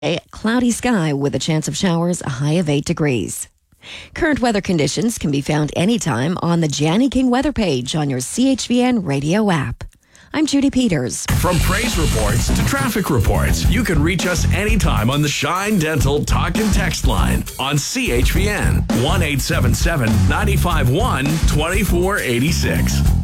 A cloudy sky with a chance of showers, a high of 8 degrees. Current weather conditions can be found anytime on the Janny King weather page on your CHVN radio app. I'm Judy Peters. From praise reports to traffic reports, you can reach us anytime on the Shine Dental Talk and Text line on CHVN 1-877-951-2486.